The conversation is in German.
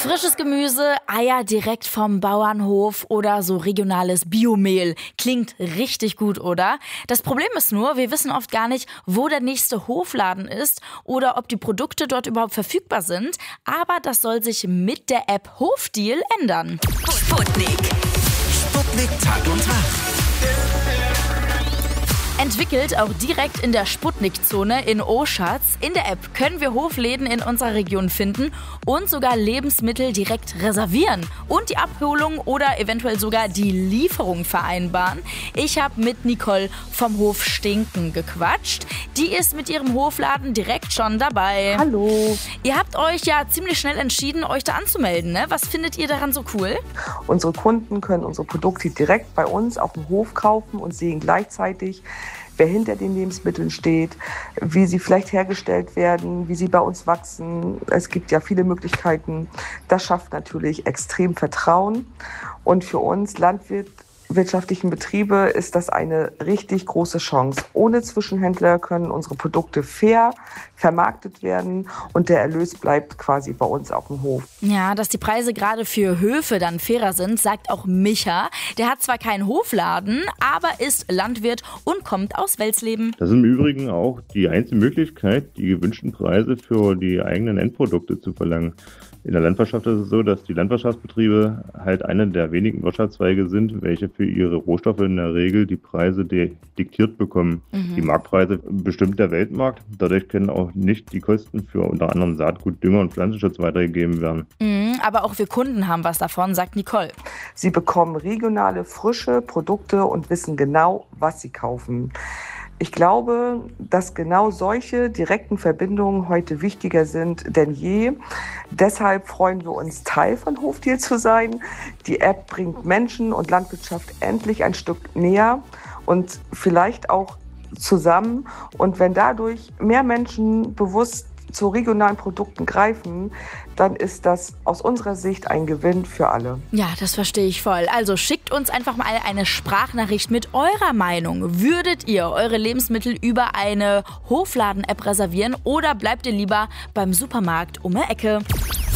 Frisches Gemüse, Eier direkt vom Bauernhof oder so regionales Biomehl. Klingt richtig gut, oder? Das Problem ist nur, wir wissen oft gar nicht, wo der nächste Hofladen ist oder ob die Produkte dort überhaupt verfügbar sind. Aber das soll sich mit der App Hofdeal ändern. Sputnik Tag und Tag. Entwickelt auch direkt in der Sputnik-Zone in Oschatz. In der App können wir Hofläden in unserer Region finden und sogar Lebensmittel direkt reservieren und die Abholung oder eventuell sogar die Lieferung vereinbaren. Ich habe mit Nicole vom Hof Stinken gequatscht. Die ist mit ihrem Hofladen direkt schon dabei. Hallo. Ihr habt euch ja ziemlich schnell entschieden, euch da anzumelden, ne? Was findet ihr daran so cool? Unsere Kunden können unsere Produkte direkt bei uns auf dem Hof kaufen und sehen gleichzeitig, wer hinter den Lebensmitteln steht, wie sie vielleicht hergestellt werden, wie sie bei uns wachsen. Es gibt ja viele Möglichkeiten. Das schafft natürlich extrem Vertrauen. Und für uns landwirtschaftlichen Betriebe ist das eine richtig große Chance. Ohne Zwischenhändler können unsere Produkte fair vermarktet werden und der Erlös bleibt quasi bei uns auf dem Hof. Ja, dass die Preise gerade für Höfe dann fairer sind, sagt auch Micha. Der hat zwar keinen Hofladen, aber ist Landwirt und kommt aus Welsleben. Das ist im Übrigen auch die einzige Möglichkeit, die gewünschten Preise für die eigenen Endprodukte zu verlangen. In der Landwirtschaft ist es so, dass die Landwirtschaftsbetriebe halt eine der wenigen Wirtschaftszweige sind, welche für ihre Rohstoffe in der Regel die Preise diktiert bekommen. Die Marktpreise bestimmt der Weltmarkt. Dadurch können auch nicht die Kosten für unter anderem Saatgut, Dünger und Pflanzenschutz weitergegeben werden. Aber auch wir Kunden haben was davon, sagt Nicole. Sie bekommen regionale, frische Produkte und wissen genau, was sie kaufen. Ich glaube, dass genau solche direkten Verbindungen heute wichtiger sind denn je. Deshalb freuen wir uns, Teil von Hofdeal zu sein. Die App bringt Menschen und Landwirtschaft endlich ein Stück näher und vielleicht auch zusammen. Und wenn dadurch mehr Menschen bewusst zu regionalen Produkten greifen, dann ist das aus unserer Sicht ein Gewinn für alle. Ja, das verstehe ich voll. Also schickt uns einfach mal eine Sprachnachricht mit eurer Meinung. Würdet ihr eure Lebensmittel über eine Hofladen-App reservieren oder bleibt ihr lieber beim Supermarkt um die Ecke?